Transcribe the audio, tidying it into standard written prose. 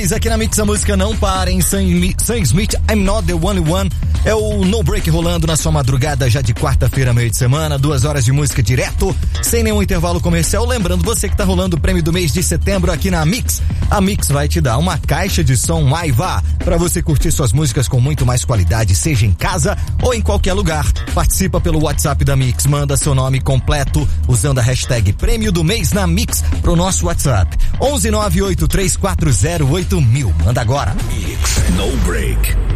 10 aqui na Mix, a música Não Parem, Sam Smith, I'm Not The Only One. É o No Break rolando na sua madrugada já de quarta-feira, meio de semana, 2 horas de música direto, sem nenhum intervalo comercial. Lembrando você que tá rolando o prêmio do mês de setembro aqui na Mix. A Mix vai te dar uma caixa de som Aiva para você curtir suas músicas com muito mais qualidade, seja em casa ou em qualquer lugar. Participa pelo WhatsApp da Mix, manda seu nome completo usando a hashtag prêmio do mês na Mix pro nosso WhatsApp 11983408000. Manda agora. Mix No Break.